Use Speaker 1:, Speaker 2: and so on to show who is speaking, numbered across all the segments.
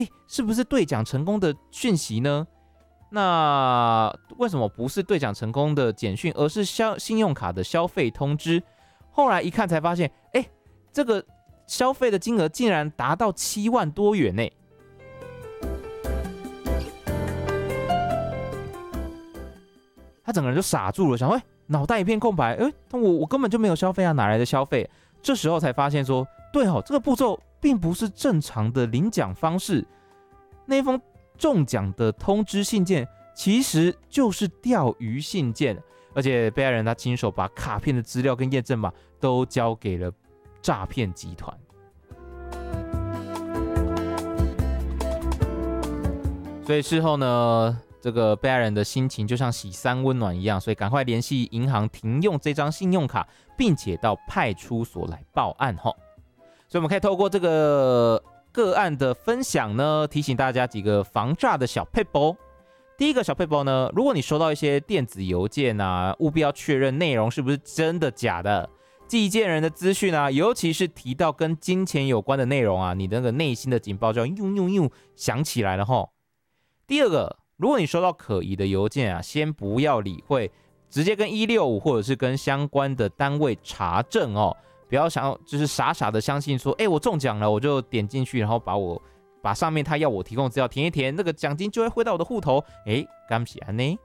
Speaker 1: 是不是兑奖成功的讯息呢？那为什么不是兑奖成功的简讯，而是信用卡的消费通知？后来一看才发现，这个消费的金额竟然达到7万多元呢！他整个人就傻住了，想脑袋一片空白，我根本就没有消费啊，哪来的消费？这时候才发现说，对哦，这个步骤并不是正常的领奖方式，那封中奖的通知信件其实就是钓鱼信件，而且被害人他亲手把卡片的资料跟验证码都交给了诈骗集团。所以事后呢，这个被害人的心情就像洗3温暖一样，所以赶快联系银行停用这张信用卡，并且到派出所来报案齁。所以我们可以透过这个个案的分享呢，提醒大家几个防诈的小撇步。第一个小撇步呢，如果你收到一些电子邮件啊，务必要确认内容是不是真的假的。寄件人的资讯啊，尤其是提到跟金钱有关的内容啊，你的那个内心的警报就要响起来了齁。第二个，如果你收到可疑的邮件啊，先不要理会，直接跟165或者是跟相关的单位查证哦。不要想要就是傻傻的相信说，我中奖了，我就点进去，然后把上面他要我提供的资料填一填，那个奖金就会汇到我的户头。敢不是这样？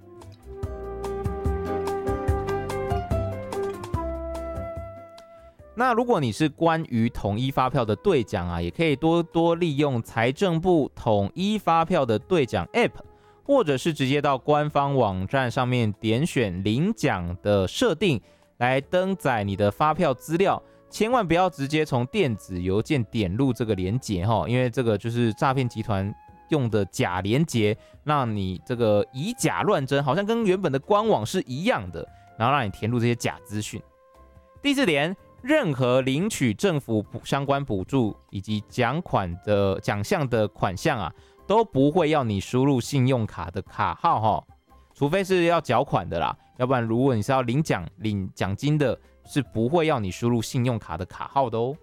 Speaker 1: 那如果你是关于统一发票的兑奖啊，也可以多多利用财政部统一发票的兑奖 App， 或者是直接到官方网站上面点选领奖的设定。来登载你的发票资料，千万不要直接从电子邮件点入这个连结，因为这个就是诈骗集团用的假连结，让你这个以假乱真，好像跟原本的官网是一样的，然后让你填入这些假资讯。第4点，任何领取政府相关补助以及奖项的款项啊，都不会要你输入信用卡的卡号，除非是要缴款的啦，要不然如果你是要领奖金的，是不会要你输入信用卡的卡号的哦。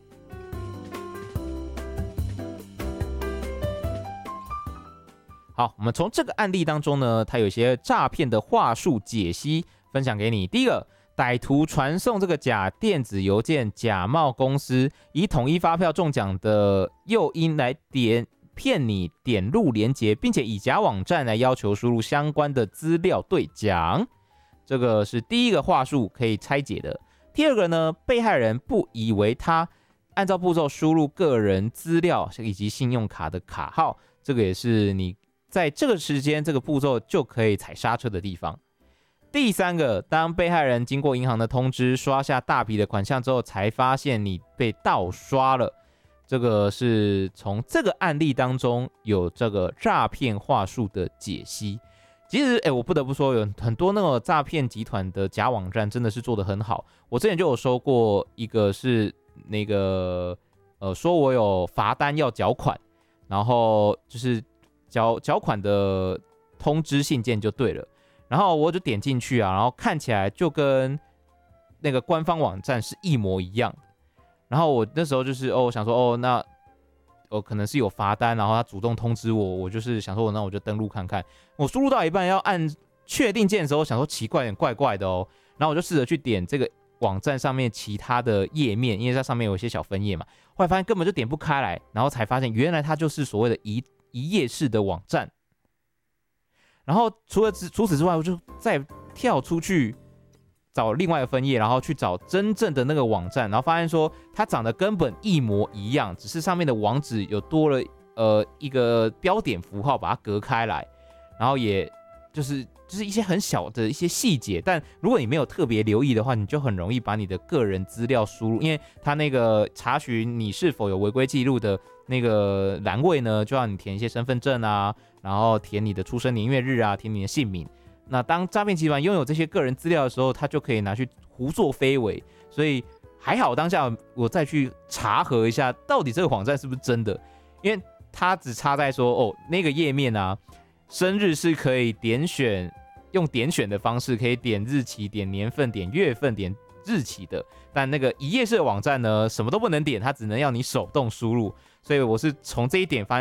Speaker 1: 好，我们从这个案例当中呢，它有一些诈骗的话术解析分享给你。第一个，歹徒传送这个假电子邮件，假冒公司，以统一发票中奖的诱因来骗你点入连结，并且以假网站来要求输入相关的资料兑奖，这个是第一个话术可以拆解的。第二个呢，被害人不以为他按照步骤输入个人资料以及信用卡的卡号，这个也是你在这个时间这个步骤就可以踩刹车的地方。第三个，当被害人经过银行的通知刷下大笔的款项之后，才发现你被盗刷了。这个是从这个案例当中有这个诈骗话术的解析。其实我不得不说，有很多那种诈骗集团的假网站真的是做得很好。我之前就有收过一个是那个说我有罚单要缴款，然后就是缴款的通知信件就对了，然后我就点进去啊，然后看起来就跟那个官方网站是一模一样的。然后我那时候就是想说那可能是有罚单，然后他主动通知我，我就是想说那我就登录看看。我输入到一半要按确定键的时候，想说奇怪，有点怪怪的哦。然后我就试着去点这个网站上面其他的页面，因为它上面有一些小分页嘛。后来发现根本就点不开来，然后才发现原来它就是所谓的一页式的网站。然后除此之外，我就再跳出去找另外一个分页，然后去找真正的那个网站，然后发现说它长得根本一模一样，只是上面的网址有多了一个标点符号把它隔开来，然后也就是一些很小的一些细节，但如果你没有特别留意的话，你就很容易把你的个人资料输入，因为它那个查询你是否有违规记录的那个栏位呢，就让你填一些身份证啊，然后填你的出生年月日啊，填你的姓名。那当诈骗集团拥有这些个人资料的时候，他就可以拿去胡作非为，所以还好当下我再去查核一下，到底这个网站是不是真的，因为他只差在说那个页面啊，生日是可以用点选的方式，可以点日期、点年份、点月份、点日期的，但那个一页式的网站呢，什么都不能点，它只能要你手动输入，所以我是从这一点发